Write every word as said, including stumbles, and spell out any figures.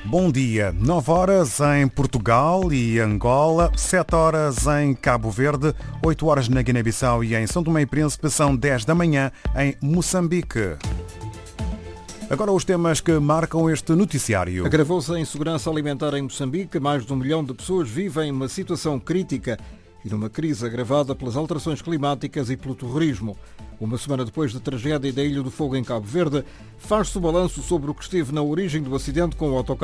Bom dia. nove horas em Portugal e Angola, sete horas em Cabo Verde, oito horas na Guiné-Bissau e em São Tomé e Príncipe, são dez da manhã em Moçambique. Agora os temas que marcam este noticiário. Agravou-se a insegurança alimentar em Moçambique. Mais de um milhão de pessoas vivem uma situação crítica e numa crise agravada pelas alterações climáticas e pelo terrorismo. Uma semana depois da tragédia da Ilha do Fogo em Cabo Verde, faz-se o balanço sobre o que esteve na origem do acidente com o autocarro